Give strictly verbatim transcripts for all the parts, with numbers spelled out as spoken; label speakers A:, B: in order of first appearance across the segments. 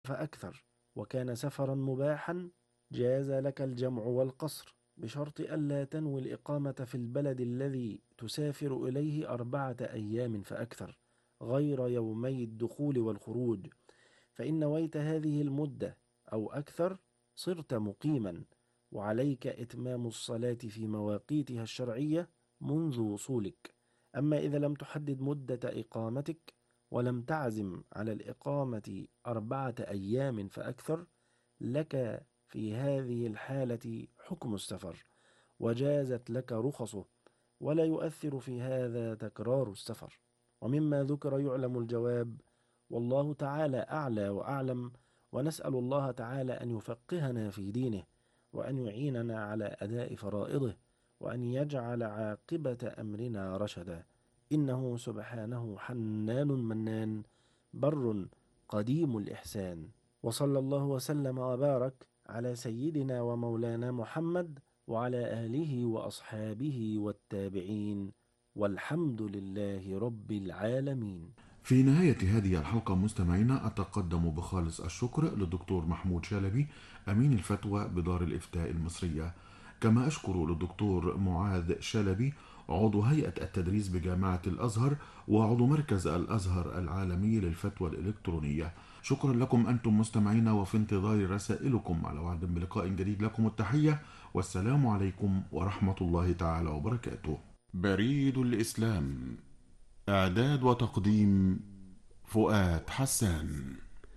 A: فأكثر، وكان سفرا مباحا جاز لك الجمع والقصر، بشرط ألا تنوي الإقامة في البلد الذي تسافر إليه أربعة أيام فأكثر غير يومي الدخول والخروج، فإن نويت هذه المدة أو أكثر صرت مقيما، وعليك إتمام الصلاة في مواقيتها الشرعية منذ وصولك. أما إذا لم تحدد مدة إقامتك ولم تعزم على الإقامة أربعة أيام فأكثر، لك في هذه الحالة حكم السفر، وجازت لك رخصه، ولا يؤثر في هذا تكرار السفر. ومما ذكر يعلم الجواب، والله تعالى أعلى وأعلم، ونسأل الله تعالى أن يفقهنا في دينه، وأن يعيننا على أداء فرائضه، وأن يجعل عاقبة أمرنا رشدا، إنه سبحانه حنان منان بر قديم الإحسان. وصلى الله وسلم وبارك على سيدنا ومولانا محمد وعلى آله وأصحابه والتابعين، والحمد لله رب العالمين.
B: في نهاية هذه الحلقة مستمعينا أتقدم بخالص الشكر للدكتور محمود شلبي أمين الفتوى بدار الإفتاء المصرية، كما أشكر للدكتور معاذ شلبي عضو هيئة التدريس بجامعة الأزهر وعضو مركز الأزهر العالمي للفتوى الإلكترونية. شكرا لكم أنتم مستمعين، وفي انتظار رسائلكم على وعد بلقاء جديد. لكم التحية والسلام عليكم ورحمة الله تعالى وبركاته. بريد الإسلام، إعداد وتقديم فؤاد حسان.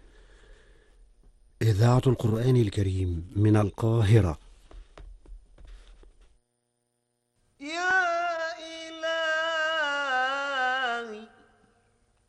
C: إذاعة القرآن الكريم من القاهرة.
D: يا